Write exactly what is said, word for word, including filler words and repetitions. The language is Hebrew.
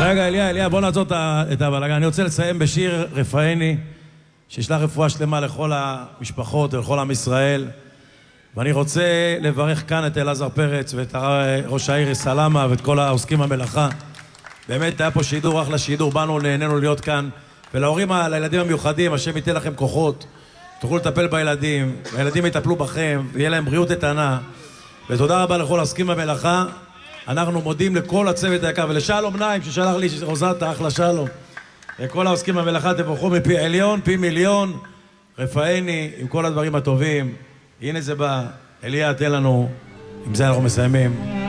רגע, אליה, אליה, בוא נעצור את הבלגן. אני רוצה לסיים בשיר רפאני, שישלח רפואה שלמה לכל המשפחות ולכל עם ישראל. ואני רוצה לברך כאן את אלעזר פרץ ואת ראש העיר סלמה ואת כל העוסקים במלאכה. באמת היה פה שידור, אחלה שידור, באנו, נהנינו להיות כאן. ולהורים, לילדים המיוחדים, השם ייתן לכם כוחות, תוכלו לטפל בילדים, והילדים יטפלו בכם, ויהיה להם בריאות איתנה. ותודה רבה לכל העוסקים במלאכה. אנחנו מודים לכל הצוות היקר, ולשלום נעים ששלח לי רוזת, אחלה שלום. לכל העוסקים במלאכה, תבורכו מפי עליון, פי מיליון, רפאני, עם כל הדברים הטובים. הנה זה בא, אליה, תן לנו, עם זה אנחנו מסיימים.